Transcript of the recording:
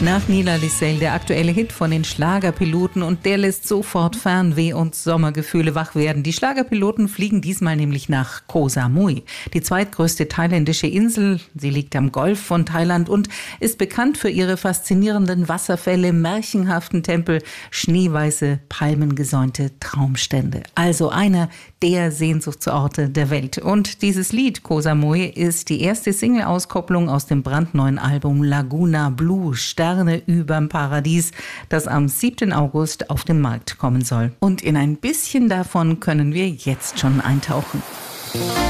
Nach Nila Lissel, der aktuelle Hit von den Schlagerpiloten, und der lässt sofort Fernweh und Sommergefühle wach werden. Die Schlagerpiloten fliegen diesmal nämlich nach Koh Samui, die zweitgrößte thailändische Insel. Sie liegt am Golf von Thailand und ist bekannt für ihre faszinierenden Wasserfälle, märchenhaften Tempel, schneeweiße, palmengesäumte Traumstände. Also einer der Sehnsuchtsorte der Welt. Und dieses Lied Koh Samui ist die erste Single-Auskopplung aus dem brandneuen Album Laguna Blue, Sterne überm Paradies, das am 7. August auf den Markt kommen soll. Und in ein bisschen davon können wir jetzt schon eintauchen.